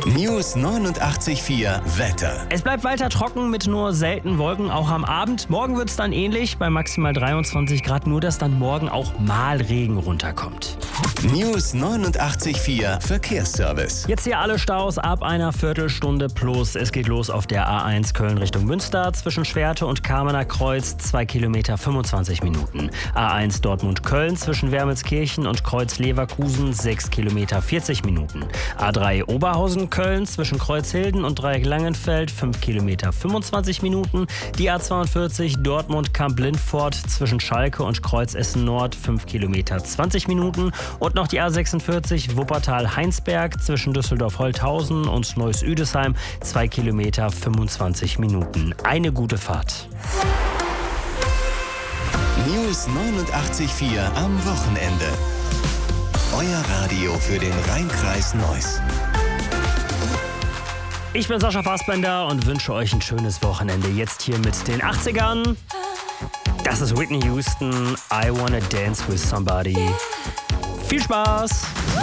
News 89,4 Wetter. Es bleibt weiter trocken mit nur selten Wolken, auch am Abend. Morgen wird es dann ähnlich, bei maximal 23 Grad, nur dass dann morgen auch mal Regen runterkommt. News 89,4 Verkehrsservice. Jetzt hier alle Staus ab einer Viertelstunde plus. Es geht los auf der A1 Köln Richtung Münster zwischen Schwerte und Kamener Kreuz, 2 Kilometer 25 Minuten. A1 Dortmund-Köln zwischen Wermelskirchen und Kreuz-Leverkusen, 6 Kilometer 40 Minuten. A3 Oberhausen-Köln zwischen Kreuzhilden und Dreieck Langenfeld, 5 Kilometer 25 Minuten. Die A42 Dortmund-Kamp-Lindfort zwischen Schalke und Kreuz Essen-Nord, 5 Kilometer 20 Minuten. Und noch die A46 Wuppertal-Heinsberg zwischen Düsseldorf-Holthausen und Neuss-Üdesheim, 2 Kilometer 25 Minuten. Eine gute Fahrt. News 89,4 am Wochenende. Euer Radio für den Rheinkreis Neuss. Ich bin Sascha Fassbender und wünsche euch ein schönes Wochenende. Jetzt hier mit den 80ern. Das ist Whitney Houston, I Wanna Dance With Somebody. Viel Spaß!